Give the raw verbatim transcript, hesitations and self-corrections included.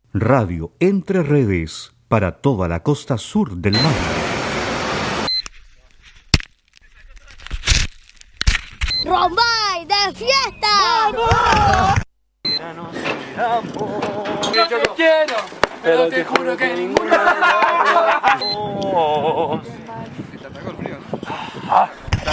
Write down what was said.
Radio Entre Redes para toda la costa sur del mar. ¡Rombay de fiesta! ¡Vamos! Nos olvidamos. Yo te quiero, pero te juro que ninguno de los dos. ¿Te atacó el frío, no?